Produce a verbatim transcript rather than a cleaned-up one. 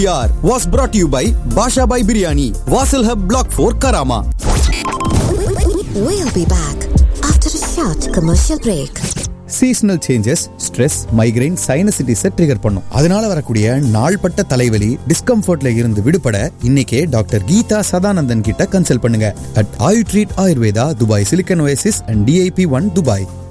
was brought to you by Basha Bhai Biryani, Wasil Hub Block four, Karama. We'll be back after a short commercial break. Seasonal changes stress, migraine, சைனசிட்டிஸை trigger பண்ணும். அதனால வரக்கூடிய நாள்பட்ட தலைவலி, டிஸ்கம்ஃபர்ட்ல இருந்து விடுபட இன்னைக்கே doctor Geetha Sadanandan கிட்ட கன்சல்ட் பண்ணுங்க. At Ayu treat Ayurveda, Dubai silicon oasis and DIP one Dubai.